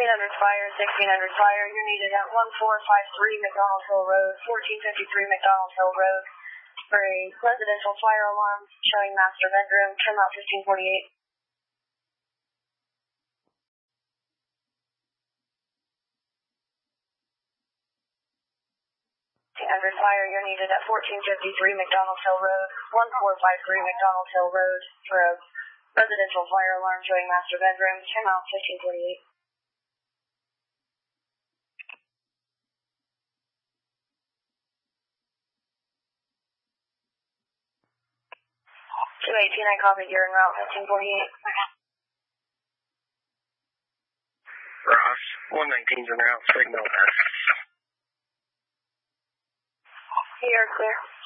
fire, 1600 fire. You're needed at 1453 McDonald Hill Road, 1453 McDonald Hill Road for a residential fire alarm showing master bedroom. Come out 1548. 1600 fire. You're needed at 1453 McDonald Hill Road, 1453 McDonald Hill Road for a residential fire alarm showing master bedroom. Come out 1548. 218, I copy, you're en route 1548. Ross, 119's en route, signal. You're clear.